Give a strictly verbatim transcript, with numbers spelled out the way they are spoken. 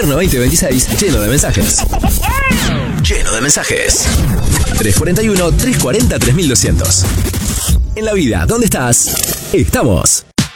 Invierno veinte veintiséis, lleno de mensajes. Lleno de mensajes. tres cuarenta y uno, tres cuarenta, tres mil doscientos. En la vida, ¿dónde estás? Estamos.